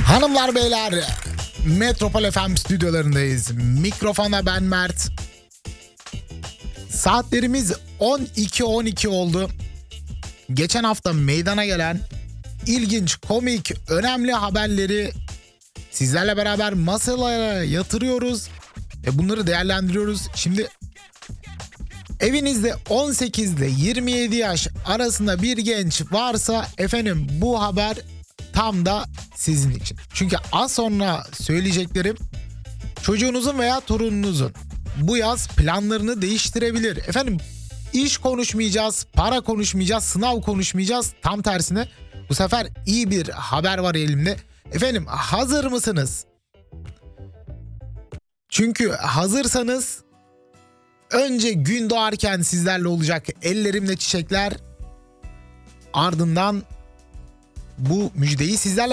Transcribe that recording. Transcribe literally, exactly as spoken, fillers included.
Hanımlar beyler, Metropol F M stüdyolarındayız. Mikrofonda ben Mert. Saatlerimiz on iki on iki oldu. Geçen hafta meydana gelen ilginç, komik, önemli haberleri sizlerle beraber masalara yatırıyoruz ve bunları değerlendiriyoruz. Şimdi evinizde on sekiz ile yirmi yedi yaş arasında bir genç varsa efendim bu haber tam da sizin için. Çünkü az sonra söyleyeceklerim çocuğunuzun veya torununuzun bu yaz planlarını değiştirebilir. Efendim iş konuşmayacağız, para konuşmayacağız, sınav konuşmayacağız. Tam tersine bu sefer iyi bir haber var elimde. Efendim hazır mısınız? Çünkü hazırsanız önce gün doğarken sizlerle olacak ellerimle çiçekler, ardından bu müjdeyi sizlerle